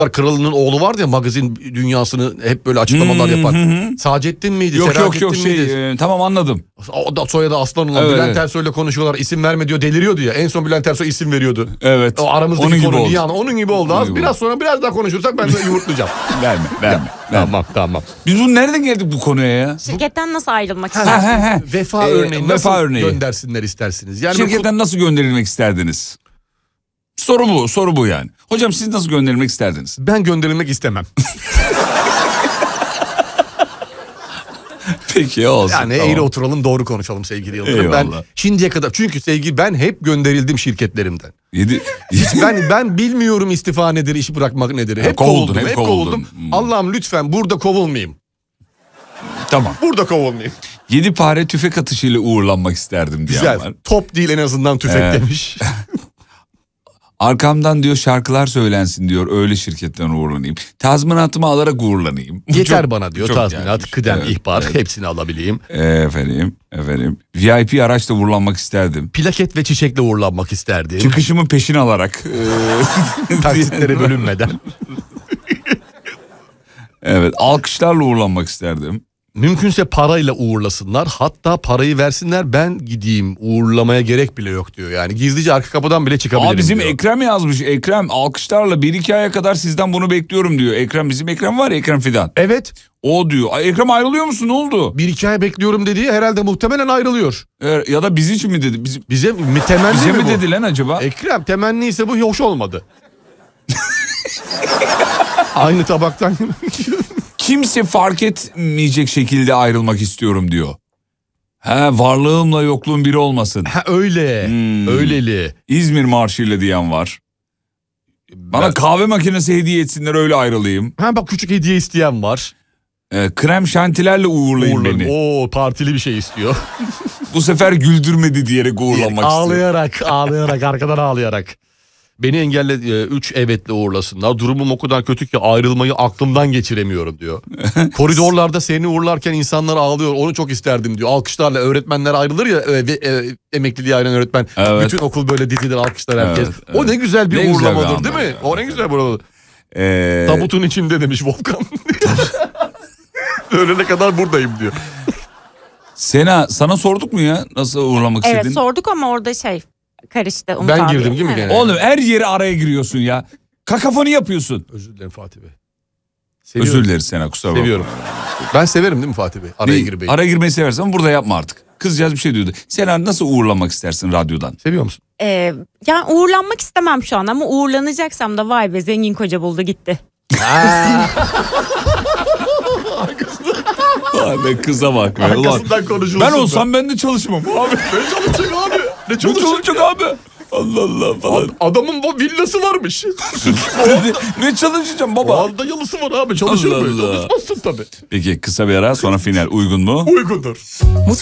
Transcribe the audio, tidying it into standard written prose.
Kralının oğlu vardı ya, magazin dünyasını hep böyle açıklamalar yapan. Sacettin miydi? Yok tamam anladım. O da soyadı Aslan olan, evet. Bülent Ersoy'la konuşuyorlar, isim verme diyor, deliriyordu ya. En son Bülent Ersoy isim veriyordu. Evet. O aramızdaki konu yani onun gibi oldu. Biraz sonra biraz daha konuşursak ben de yumurtlayacağım. verme. Tamam. Biz bunu nereden geldik bu konuya ya? Şirketten nasıl ayrılmak istersiniz? Vefa örneği nasıl göndersinler istersiniz? Yani şirketten nasıl gönderilmek isterdiniz? Soru bu yani. Hocam siz nasıl gönderilmek isterdiniz? Ben gönderilmek istemem. Peki olsun. Yani tamam. Eğri oturalım, doğru konuşalım sevgili Yıldırım. Ben şimdiye kadar, çünkü sevgili, ben hep gönderildim şirketlerimden. ben bilmiyorum istifa nedir, iş bırakmak nedir. Hep kovuldum. Allah'ım lütfen burada kovulmayayım. Tamam. Burada kovulmayayım. 7 pare tüfek atışıyla uğurlanmak isterdim diye. Güzel. Top değil en azından, tüfek demiş. Arkamdan diyor şarkılar söylensin diyor, öyle şirketten uğurlanayım. Tazminatımı alarak uğurlanayım. Yeter bana diyor tazminat, kıdem, ihbar, hepsini alabileyim. Efendim. VIP araçla uğurlanmak isterdim. Plaket ve çiçekle uğurlanmak isterdim. Çıkışımın peşin alarak. Taksitlere bölünmeden. Evet, alkışlarla uğurlanmak isterdim. Mümkünse parayla uğurlasınlar, hatta parayı versinler, ben gideyim, uğurlamaya gerek bile yok diyor. Yani gizlice arka kapıdan bile çıkabilirim bizim diyor. Ekrem yazmış. Ekrem alkışlarla 1-2 aya kadar sizden bunu bekliyorum diyor. Bizim Ekrem var ya, Ekrem Fidan. Evet. O diyor. Ekrem ayrılıyor musun, ne oldu? 1-2 ay bekliyorum dediği herhalde muhtemelen ayrılıyor. Ya da biz için mi dedi? Bize mi dedi lan acaba? Ekrem temenni ise bu hoş olmadı. Aynı tabaktan. Kimse fark etmeyecek şekilde ayrılmak istiyorum diyor. Varlığımla yokluğum biri olmasın. Öyle. Öyleli. İzmir marşıyla diyen var. Bana kahve makinesi hediye etsinler, öyle ayrılayım. Bak küçük hediye isteyen var. Krem şantilerle uğurlayın beni. Oo, partili bir şey istiyor. Bu sefer güldürmedi diyerek uğurlanmak istiyor. Ağlayarak arkadan ağlayarak. Beni engelle 3 evetle uğurlasınlar. Durumum o kadar kötü ki ayrılmayı aklımdan geçiremiyorum diyor. Koridorlarda seni uğurlarken insanlar ağlıyor. Onu çok isterdim diyor. Alkışlarla öğretmenler ayrılır ya, emekliliğe ayrılan öğretmen. Evet. Bütün okul böyle dizilir, alkışlar herkes. Evet. O ne güzel bir uğurlamadır değil mi? Yani. O ne güzel bir uğurlamadır. Tabutun içinde demiş Volkan. Öğlene kadar buradayım diyor. Sena, sana sorduk mu ya nasıl uğurlamak istedin? Evet sorduk ama orada karıştı. Ben girdim değil mi gene? Oğlum her yere araya giriyorsun ya. Kakafoni yapıyorsun. Özür dilerim Fatih Bey. Seviyorum. Özür dileriz Sena, kusura bakma. Seviyorum. Ben severim değil mi Fatih Bey? Araya girmeyi. Araya girmeyi seversen ama burada yapma artık. Kızcağız bir şey diyordu. Sena, nasıl uğurlanmak istersin radyodan? Seviyor musun? Yani uğurlanmak istemem şu an ama uğurlanacaksam da vay be zengin koca buldu gitti. Abi kıza bak. Arkasından konuşulsun. Ben olsam ben de çalışmam abi. Ne çalışacak abi? Ne çalışacak abi? Allah Allah falan. Adamın bu villası varmış. Ne çalışacağım baba? Boğaz'da yalısı var abi, çalışır mı? Çalışmazsın tabii. Peki kısa bir ara sonra final, uygun mu? Uygundur.